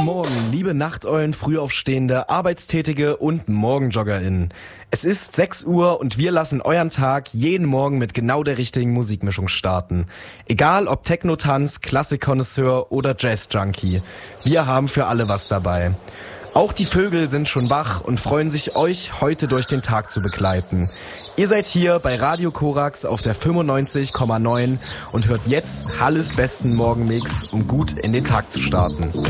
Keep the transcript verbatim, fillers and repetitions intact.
Morgen, liebe Nachteulen, Frühaufstehende, Arbeitstätige und MorgenjoggerInnen. Es ist sechs Uhr und wir lassen euren Tag jeden Morgen mit genau der richtigen Musikmischung starten. Egal ob Techno-Tanz, Klassik-Konnoisseur oder Jazz-Junkie. Wir haben für alle was dabei. Auch die Vögel sind schon wach und freuen sich, euch heute durch den Tag zu begleiten. Ihr seid hier bei Radio Korax auf der fünfundneunzig Komma neun und hört jetzt Halles besten Morgenmix, um gut in den Tag zu starten.